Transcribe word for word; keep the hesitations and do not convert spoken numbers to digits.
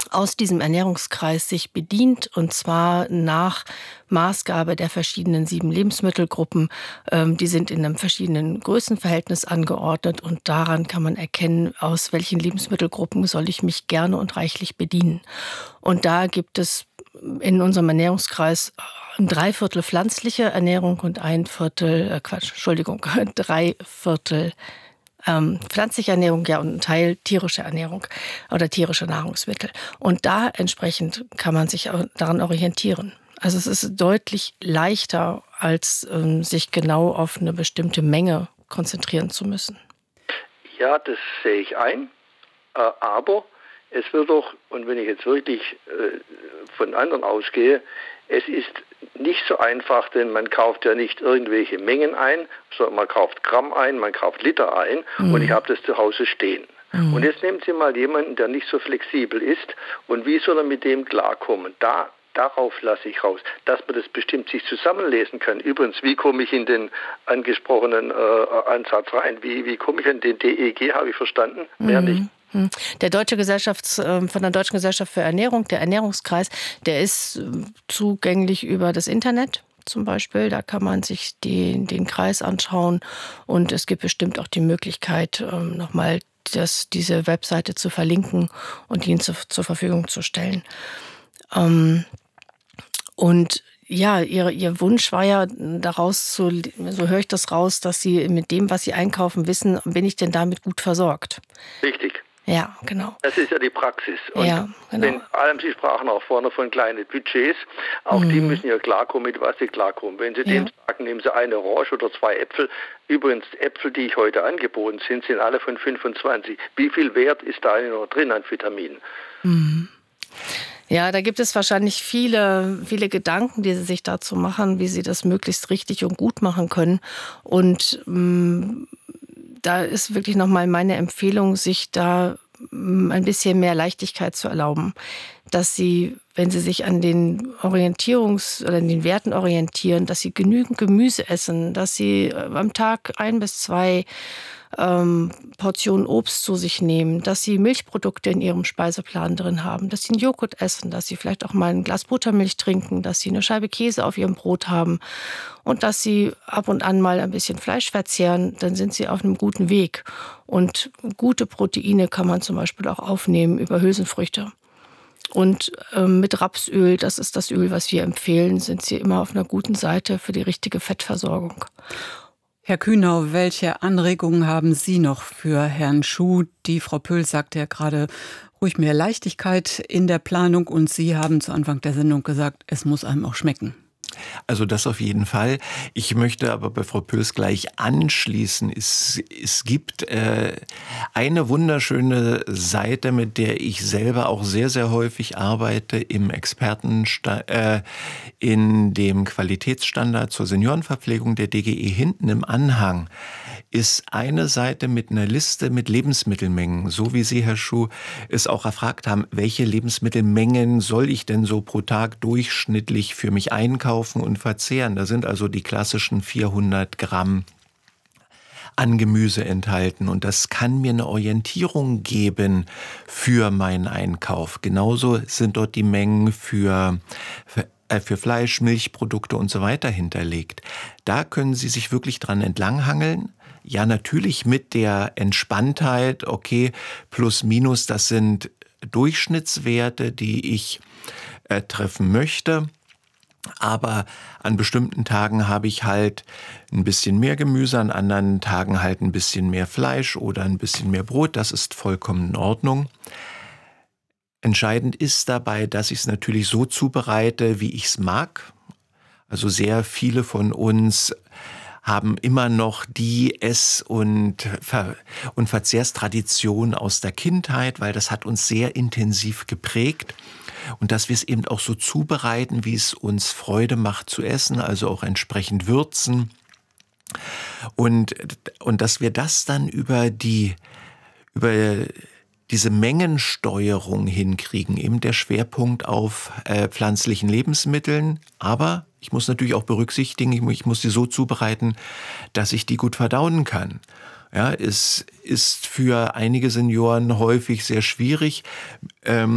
aus diesem Ernährungskreis sich bedient, und zwar nach Maßgabe der verschiedenen sieben Lebensmittelgruppen. Ähm, die sind in einem verschiedenen Größenverhältnis angeordnet, und daran kann man erkennen, aus welchen Lebensmittelgruppen soll ich mich gerne und reichlich bedienen. Und da gibt es in unserem Ernährungskreis ein Dreiviertel pflanzliche Ernährung und ein Viertel, äh Quatsch, Entschuldigung, drei Viertel Ähm, pflanzliche Ernährung, ja, und ein Teil tierische Ernährung oder tierische Nahrungsmittel. Und da entsprechend kann man sich auch daran orientieren. Also es ist deutlich leichter, als ähm, sich genau auf eine bestimmte Menge konzentrieren zu müssen. Ja, das sehe ich ein. Äh, aber es wird doch, und wenn ich jetzt wirklich äh, von anderen ausgehe, es ist nicht so einfach, denn man kauft ja nicht irgendwelche Mengen ein, sondern man kauft Gramm ein, man kauft Liter ein, mhm. und ich habe das zu Hause stehen. Mhm. Und jetzt nehmen Sie mal jemanden, der nicht so flexibel ist, und wie soll er mit dem klarkommen? Da Darauf lasse ich raus, dass man das bestimmt sich zusammenlesen kann. Übrigens, wie komme ich in den angesprochenen äh, Ansatz rein? Wie, wie komme ich an den D E G, habe ich verstanden? Mhm. Mehr nicht. Der Deutsche Gesellschaft, von der Deutschen Gesellschaft für Ernährung, der Ernährungskreis, der ist zugänglich über das Internet zum Beispiel. Da kann man sich den, den Kreis anschauen, und es gibt bestimmt auch die Möglichkeit, nochmal das, diese Webseite zu verlinken und ihn zu, zur Verfügung zu stellen. Ähm, und ja, ihr, ihr Wunsch war ja daraus, zu, so höre ich das raus, dass Sie mit dem, was Sie einkaufen, wissen, bin ich denn damit gut versorgt? Richtig. Ja, genau. Das ist ja die Praxis. Und ja, genau. Wenn, allem, Sie sprachen auch vorne von kleinen Budgets, auch mhm. die müssen ja klarkommen, mit was sie klarkommen. Wenn Sie ja. dem sagen, nehmen Sie eine Orange oder zwei Äpfel. Übrigens, Äpfel, die ich heute angeboten sind, sind alle von fünfundzwanzig. Wie viel Wert ist da noch drin an Vitaminen? Mhm. Ja, da gibt es wahrscheinlich viele, viele Gedanken, die Sie sich dazu machen, wie Sie das möglichst richtig und gut machen können. Und mh, da ist wirklich nochmal meine Empfehlung, sich da mh, ein bisschen mehr Leichtigkeit zu erlauben. Dass Sie, wenn Sie sich an den Orientierungs- oder an den Werten orientieren, dass Sie genügend Gemüse essen, dass Sie am Tag ein bis zwei Ähm, Portionen Obst zu sich nehmen, dass Sie Milchprodukte in Ihrem Speiseplan drin haben, dass Sie einen Joghurt essen, dass Sie vielleicht auch mal ein Glas Buttermilch trinken, dass Sie eine Scheibe Käse auf Ihrem Brot haben und dass Sie ab und an mal ein bisschen Fleisch verzehren, dann sind Sie auf einem guten Weg. Und gute Proteine kann man zum Beispiel auch aufnehmen über Hülsenfrüchte. Und ähm, mit Rapsöl, das ist das Öl, was wir empfehlen, sind Sie immer auf einer guten Seite für die richtige Fettversorgung. Herr Kühnau, welche Anregungen haben Sie noch für Herrn Schuh? Die Frau Pöhl sagte ja gerade, ruhig mehr Leichtigkeit in der Planung, und Sie haben zu Anfang der Sendung gesagt, es muss einem auch schmecken. Also das auf jeden Fall. Ich möchte aber bei Frau Pöls gleich anschließen. Es, es gibt äh, eine wunderschöne Seite, mit der ich selber auch sehr, sehr häufig arbeite im Expertensta- äh, in dem Qualitätsstandard zur Seniorenverpflegung der D G E. Hinten im Anhang ist eine Seite mit einer Liste mit Lebensmittelmengen, so wie Sie, Herr Schuh, es auch erfragt haben, welche Lebensmittelmengen soll ich denn so pro Tag durchschnittlich für mich einkaufen und verzehren. Da sind also die klassischen vierhundert Gramm an Gemüse enthalten, und das kann mir eine Orientierung geben für meinen Einkauf. Genauso sind dort die Mengen für, für für Fleisch, Milchprodukte und so weiter hinterlegt. Da können Sie sich wirklich dran entlanghangeln. Ja, natürlich mit der Entspanntheit, okay, plus minus, das sind Durchschnittswerte, die ich äh, treffen möchte. Aber an bestimmten Tagen habe ich halt ein bisschen mehr Gemüse, an anderen Tagen halt ein bisschen mehr Fleisch oder ein bisschen mehr Brot. Das ist vollkommen in Ordnung. Entscheidend ist dabei, dass ich es natürlich so zubereite, wie ich es mag. Also sehr viele von uns haben immer noch die Ess- und, Ver- und Verzehrstradition aus der Kindheit, weil das hat uns sehr intensiv geprägt. Und dass wir es eben auch so zubereiten, wie es uns Freude macht zu essen, also auch entsprechend würzen. Und, und dass wir das dann über die, über diese Mengensteuerung hinkriegen, eben der Schwerpunkt auf äh, pflanzlichen Lebensmitteln. Aber ich muss natürlich auch berücksichtigen, ich, ich muss die so zubereiten, dass ich die gut verdauen kann. Ja, es ist für einige Senioren häufig sehr schwierig. Ähm,